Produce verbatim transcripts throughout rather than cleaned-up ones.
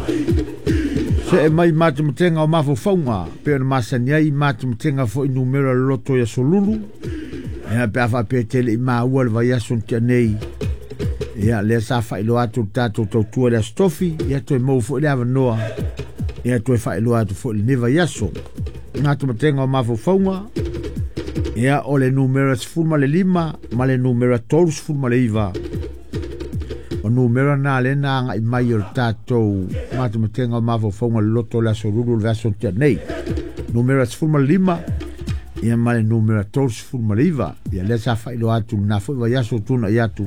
Se e mai matamutenga o mafofonga, pe ona masani ai matamutenga fo i numero loto ia solulu. Ia pe afa pe tele i maua le vai aso ntia nei. Ia le sa whailo atu tato tautua le stofi, ia toi mou fo i le avanoa. Ia toi whailo atu fo i le neva yaso. Matamutenga o mafofonga, ia o le numero sfuma le lima, ma le numero tolu sfuma le iva. O numero na le na anga i mai o tātou matamutenga o mafofonga loto le aso ruru le aso tia nei. Numero sfuma le lima, ia ma le numero tolu sfuma le iva. Ia le sa whailo atu na fo iwa yaso tuna i atu.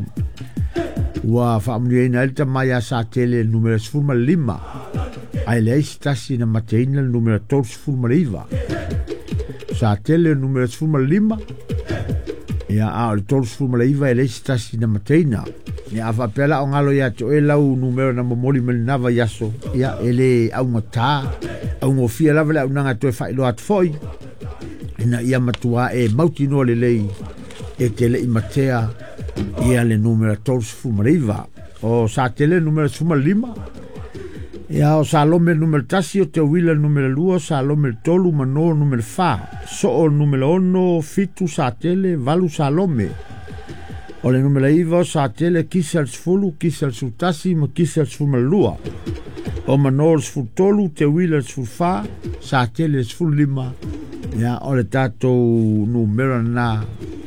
Ua whaamuni eina elita mai a sa tele numero sfuma le lima. Ai le eisi tasi na mateina le numero tolu sfuma le iva. Sa tele numero sfuma le lima. Ia a o le tolu sfuma le iva e le eisi tasi na mateina. Ia afa pela o ngalo ia to e lau numero na momoli mele nava yaso. Ia ele au ngata. Au ngofia lava le au nanga to e whailo atu foi. Ina ia matua e mauti no le lei. E tele i matea. Ia le numero tolu sfuma le iva. O sa tele numero sfuma le lima. Ia o sa lome numero tasi o te wila numero lua, sa lome tolu mano numero fa. So o numero ono, fitu sa tele, valu sa lome. O le numero iva sa tele kisa al sfulu, kisa al sultasi, ma kisa al sfulu lua. O mano al sfulu tolu, te wila al sfulu fa, sa tele sfulu lima. Ia o le tato numero na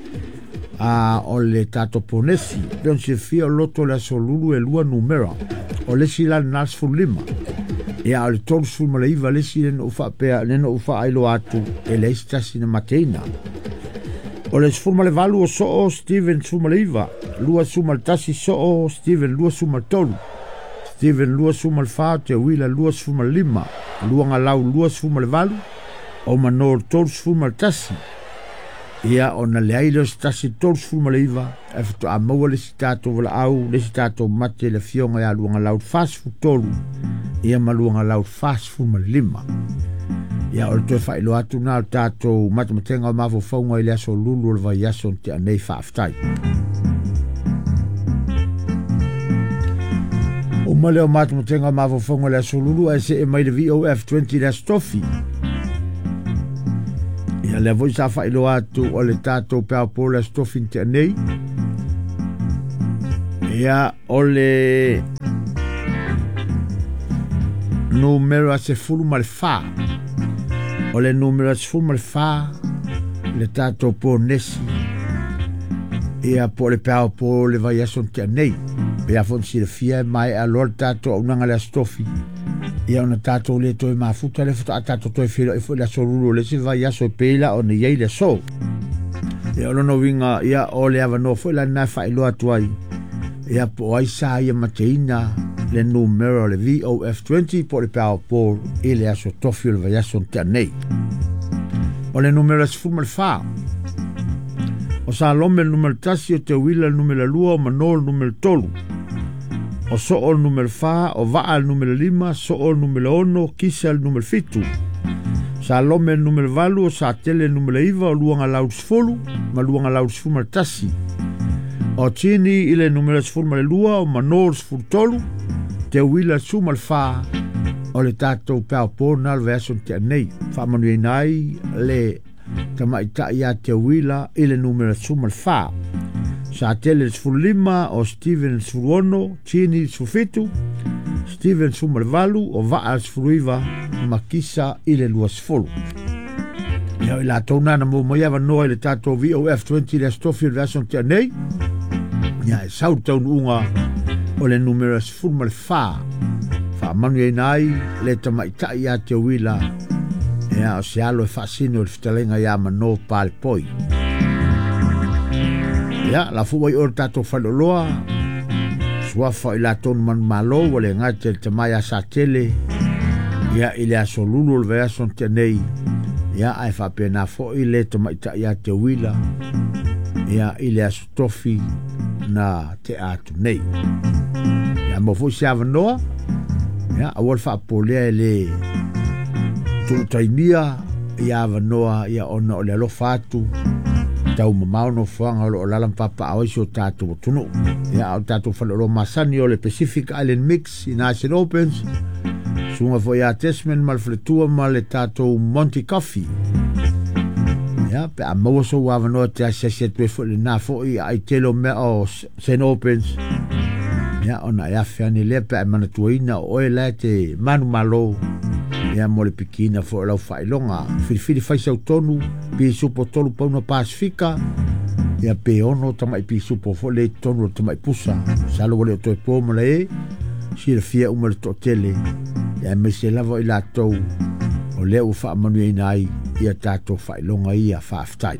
a o le tato ponesi. Peon se fia o loto le asolulu e lua numero. O lesi la na sfulu lima. Ia o le tolu sfulu ma le iva lesi leno ufa pea, leno ufa ailo atu, e le istasi na mateina. O le sfulu ma le valu o so o Steven sfulu ma le iva. Lua suma le tasi so o Steven lua suma le tolu. Steven lua suma le fa te wila lua sfulu ma le lima. Lua ngalau lua sfulu ma le valu. O mano le tolu sfulu ma le tasi. Ia o na le aile o stasi tolu sfulu ma le iva. E fito a maua le si tato wala au, le si tato mate le fionga ia lua ngalau fas fu tolu. Ia ma lua ngalau fas fu ma le lima. Ia o le toi whailo atu na o tato matamatenga o mafo faunga i le aso lulu o le vai aso te anei whaaftai. O male o matamatenga o mafo faunga le aso lulu a se e mai le V O F twenty le astofi. Ia le voi sa whailo atu o le tato pēo po le astofi te anei. Ia o le numero a se fulu ma le fa. O le numero a se fulu ma le fa. Le tato po nesi. Ia po le pēo po le vai aso te anei. Pea fonsi le fia mai a lor tato au nanga le astofi. Ia ona tato le toi mafuta le futa a tato toi filo e fu le aso ruru le si vai aso e peila o ne iei le so. Ia ono no winga ia o le ava no fu la na whailo atu ai. Ia po ai sa ia mateina le numero le V O F twenty po le pēo po e le aso tofi o le vai aso te anei. O le numero si fuma le fa. O sa lome le numero tasi o te wila le numero lua o mano le numero tolu. O so o numero fa, o vaa le numero lima, so o numero ono, kisa le numero fitu. Sa lome le numero valu, o sa tele le numero iva, o luanga lau sfolu, ma luanga lau sfulu ma le tasi. O tini ile numero sfulu ma le lua, o manor sfulu tolu, te wila suma le fa, o le tatou pēo pōna le veaso te anei. Whamanu e nai, le tamaita ia te wila, ile numero suma le fa. Sa tele sfulu lima o Steven sfulu ono, tini sfulu fitu, Steven sfulu valu o vaa sfulu iva, makisa ile lua sfulu. Ia ila tauna na mo moiava noa ile tato V O F twenty le astofi le veaso te anei. Ia e sau taunu unga o le numero sfulu ma le fa. Fa manu e nai le tamaita ia te wila. Ia o se alo e fasino le fitalenga ia mano pale poi. Ia, la fuwa i ora tato whaloloa. Suafa i la tonu manu malo, wale ngate le tamai a sa tele. Ia, i le aso lulu le veaso te nei. Ia, ai whape na fo i le tamai ta ia te wila. Ia, i le aso tofi na te atu nei. Ia, mo fu si avanoa. Ia, a wale whapolea e le tūtaimia. Ia avanoa, ia ona o le alofa atu. Tau mamau no fuanga o lalam papa au isi o tātou tunu. Ia au tātou whaloro masani o le Pacific Island Mix in Asian Opens. Sunga fo ia tesmen mal fletua mal le tatou Monte Coffee. Ya, pe a maua so wa no te asese te fo le na fo i ai telo me o Saint Opens. Ya, ona ia fiani le pe mana tuina o e la te manu malo. Ya mo le pikina fo la failonga. Filifili fai sa tonu pi supo tolu pa una Pasifika. Ya pe ono tamai pi supo fo le tonu tamai pusa. Salo le to po mo le si le fia umar to tele. Ya me se lava i la tou. O le u fa manu i nai ia tato failonga ia fa aftai.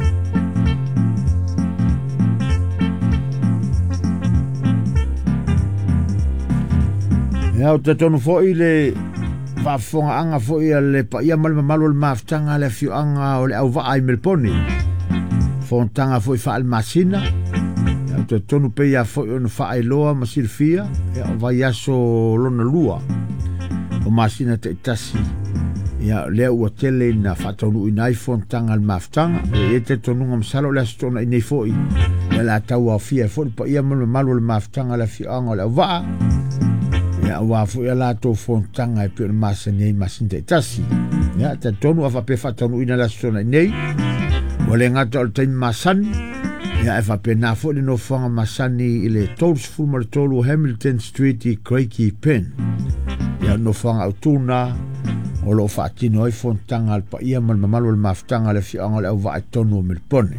Ya o te tonu fo i le whafonga anga fo ia le pa ia malma malo le maftanga le fiu anga o le au va ai melponi. Fontanga fo i fa al masina. Ya o te tonu pe ia fo i ona fa ai loa masil fia. Ya o vai aso lona lua. O masina te itasi. Ya le ua tele na fatonu ina iPhone tanga al maftanga e te tonu ngam salo le stona ina foi ya la tawa fia foi pa ia mal mal le maftanga la fi anga la va ya wa fo ya la to fon tanga e pe masane masinte tasi ya te tonu ava pe fatonu ina la stona nei wale ngata al time masan ya ava pe na fo no fanga masani ile tols fumer tolu Hamilton Street i Craigie Pen ya no fanga autuna o lo fatino ai fontanga al pa ia mal mamalo al maftanga le fi anga au va tonu mil pone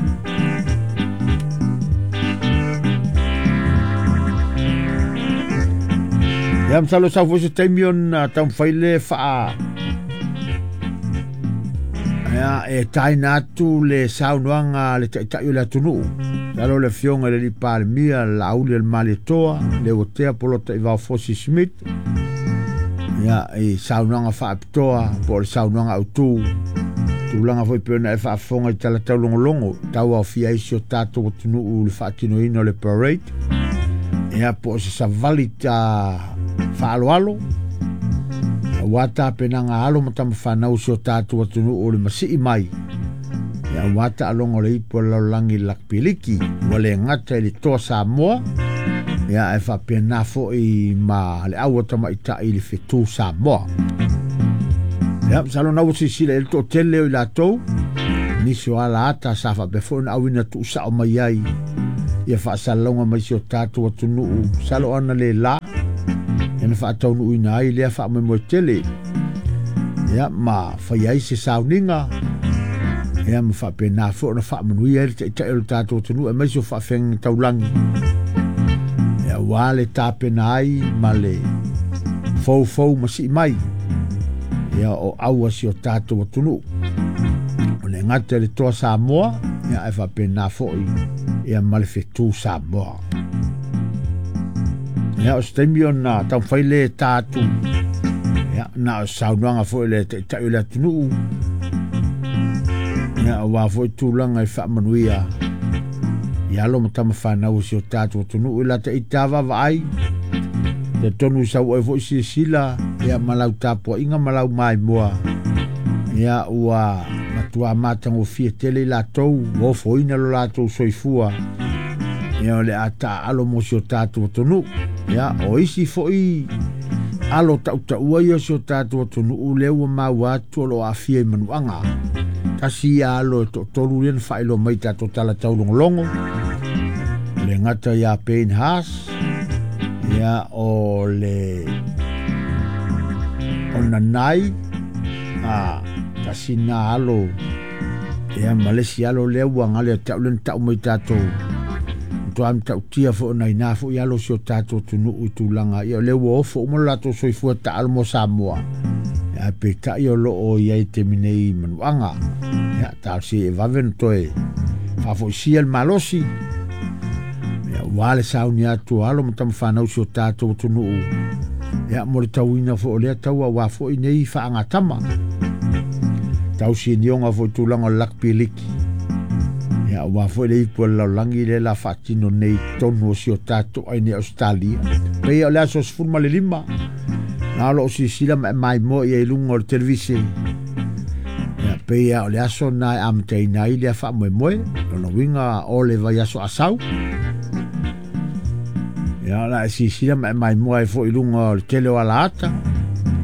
yam salo sa fo se temion tam faile fa ya e taina tu le saunuanga le ta la tunu salo le fionga le palmia la uli el maletoa le otea polota i va fosi smith ya e saunanga fa aptoa por saunanga autu tulanga foi pena e fa fonga i tala tau longo longo tau au fia isio tato tunu u le fatino ino le parade ya po se sa valita fa alo alo wata penanga alo matama whanau sio tato tunu u le masi mai ya wata alongo le ipo laulangi lakpiliki wale ngata ili toa Samoa ya e fa pena fo i ma le awa tama i ta ili fitu Samoa. Ya salo na usi sile el to tele o la to nisi ala ata sa fa be fo na awina tu sa o mai ai ya fa salonga mai sio tatu atu nuu salo ana le la ena fa tau nuu ina ai le fa me mo tele ya ma fa yai se sauninga ya ma fa pena fo na fa manui el te el tatu atu nuu e mai sio fa feng taulangi wale tape nai male fou fou masi mai ya o awa si o tato o tunu o le ngate le toa Samoa ya e fa pena foi ya male fetu Samoa ya o stemio na tau faile tato ya na saunuanga foi le te ta ula tunu ya wa foi tulanga e fa manuia ya lo matama whanau si o tātua tonu ila te itawa vai te tonu sau e fo si sila ya malau tapua inga malau mai moa ya ua matua matango fia tele la tou o fo ina lo la tou soifua ya le ata alo mo si o tātua tonu ya o isi fo i alo tau tau ia si o tātua tonu u leua mau atu lo a fia i manuanga kasi ya alo to tolu ien whailo mai tātou tala tau longo le ngata ya Payne Haas ya o le o nanai a kasi na alo ya Malaysia alo le wanga le tau len tau mai tato to am tau tia fo nai na fo ya lo sio tato tunu utulanga ya le wo fo mo la to soi fu ta almo Samoa ya pe ta yo lo o ya te minei manuanga ya ta si va vento e fa fo si el malosi wale sauni atu alo matam whanau si o tātou tunu ya mo le tauina fo o lea taua wa fo i nei wha angatama tau si nionga fo tūlanga lakpiliki ya wa fo le ipu la langi le la fatino nei tonu si o tātou aine Australia pe o lea sos furma le lima na lo si sila mai mo i e lungo le televisi ya pe o lea so na amtei na i lea wha moe moe lono winga o le vai aso asau ya la si si mai mai mo ai fo ilunga tele wala ata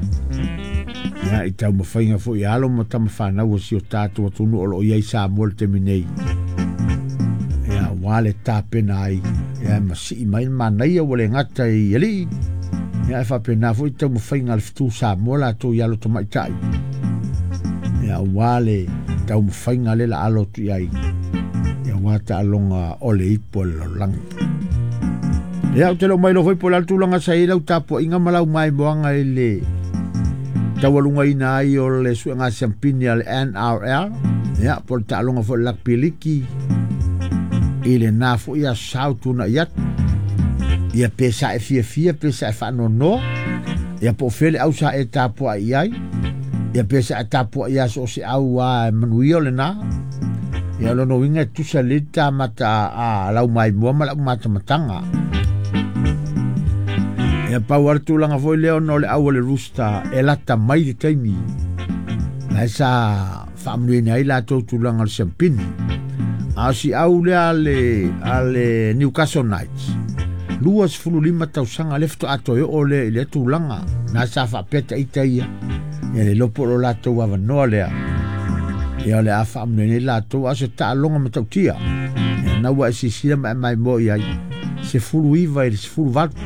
ia i tau mawhainga fo i alo ma tama whanau o si o tātua tunu o lo iei sa mole te minei ia wale tāpena ai ia masi i mai manai a wale ngata i eli ia e whapena fo i tau mawhainga le fitu sa mole ato i alo to maitai ia wale tau mawhainga le la alo tu iai ia wata alonga ole ipo lo lang ia o te lo mai lo foi po la tulanga sa ila utapo inga malau mai moanga ele tawalunga ina ai o le suenga champini al N R L ia por ta longa fo la piliki ile na fo ia sautu na ia ia pesa e fia fia pesa e fa no no ia po fele au sa etapo ai ai ia pesa etapo ia so se au a manuio le na ia lo no winga tu salita mata a lau mai mo ma mata matanga ia pau artu langa foi leo no le au le rusta e lata mai de taimi la sa family nei la to tu langa le champini a si au le ale ale Newcastle Knights luas fulu lima tau sanga lefto ato e ole le tu langa na sa fa peta itaia ia le lopo lo la to wa no le ia le a family nei la to a se ta longa ma tau tia na wa si si mai mai mo ia se fulu iva e se fulu vat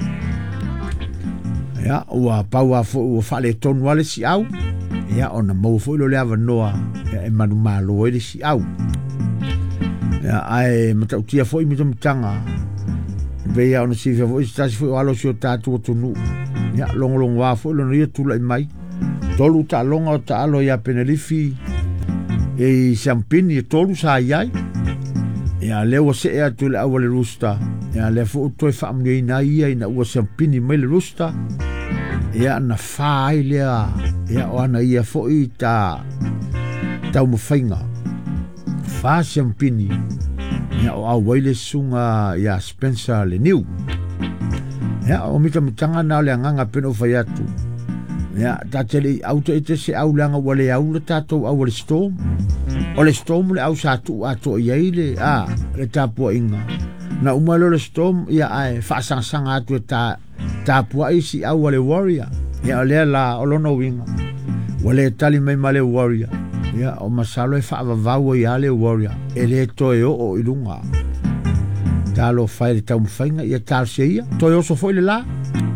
ia ua paua fo ua fale tonu ale si au ia ona mau fo ilo le ava noa ia e manu malo e le si au ia ae matautia fo i mito mitanga veia ona si fia fo i stasi fo i alo si o tātua tonu ia longolongo wa fo ilo na ia tula i mai tolu ta longa o ta alo ia penelifi e champini e tolu sa iai ia lewa se ea tu le awa le rusta ia le fo utoi whaamne ina ia ina ua champini mai le rusta ia na whaai lea ia o ana ia fo i ta tau mawhainga wha champini ia o au waile sunga ia Spencer le niu ia o mita mitanga na le anganga peno whai atu ia tatele i auto ete se au langa wale au le tatou au le storm o le storm le au sa tu ato i eile a le tapua inga na umalo le storm ia ai whaasangsanga atu e ta tapua isi au wale warrior ia lea la olono winga wale tali mai ma le warrior ia o masalo e whaavavau i ale warrior e le toe o o ilunga talo whai le tau mwhainga ia tal se ia toe oso foi le la